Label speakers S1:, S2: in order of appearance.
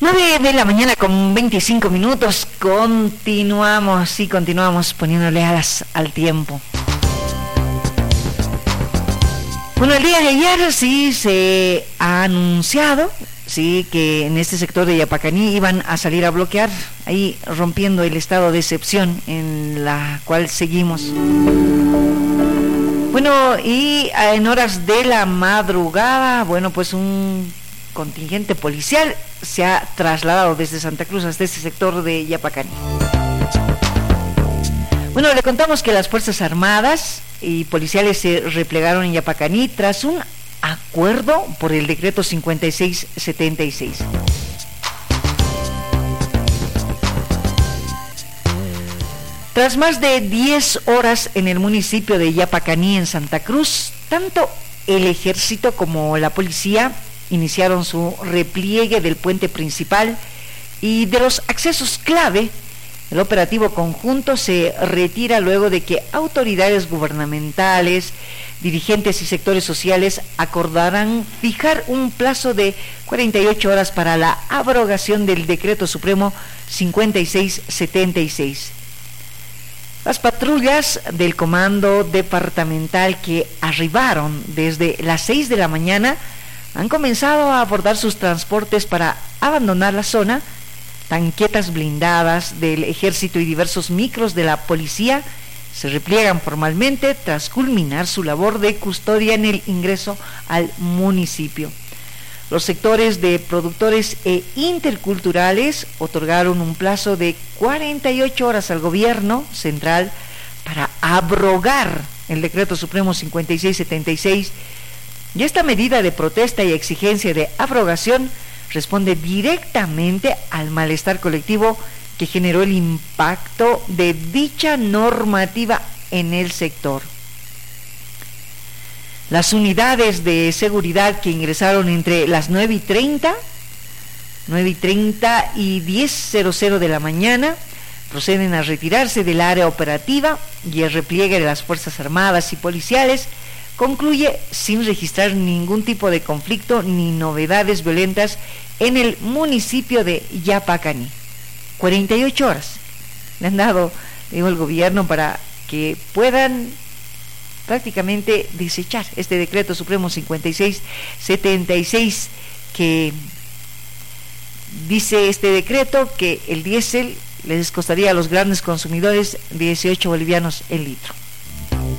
S1: 9 de la mañana con 25 minutos. Continuamos poniéndole alas al tiempo. Bueno, el día de ayer sí se ha anunciado, sí, que en este sector de Yapacaní iban a salir a bloquear, ahí rompiendo el estado de excepción en la cual seguimos. Bueno, y en horas de la madrugada, bueno, pues un contingente policial se ha trasladado desde Santa Cruz hasta este sector de Yapacaní. Bueno, le contamos que las Fuerzas Armadas y policiales se replegaron en Yapacaní tras un acuerdo por el decreto 5676. Tras más de 10 horas en el municipio de Yapacaní, en Santa Cruz, tanto el ejército como la policía iniciaron su repliegue del puente principal y de los accesos clave. El operativo conjunto se retira luego de que autoridades gubernamentales, dirigentes y sectores sociales acordaran fijar un plazo de 48 horas para la abrogación del Decreto Supremo 5676. Las patrullas del Comando Departamental que arribaron desde las 6 de la mañana han comenzado a abordar sus transportes para abandonar la zona. Tanquetas blindadas del ejército y diversos micros de la policía se repliegan formalmente tras culminar su labor de custodia en el ingreso al municipio. Los sectores de productores e interculturales otorgaron un plazo de 48 horas al gobierno central para abrogar el Decreto Supremo 5676, y esta medida de protesta y exigencia de abrogación responde directamente al malestar colectivo que generó el impacto de dicha normativa en el sector. Las unidades de seguridad que ingresaron entre las 9:30 y 10:00 de la mañana proceden a retirarse del área operativa, y el repliegue de las Fuerzas Armadas y policiales concluye sin registrar ningún tipo de conflicto ni novedades violentas en el municipio de Yapacaní. 48 horas le han dado, el gobierno para que puedan prácticamente desechar este Decreto Supremo 5676, que dice este decreto que el diésel les costaría a los grandes consumidores 18 bolivianos el litro.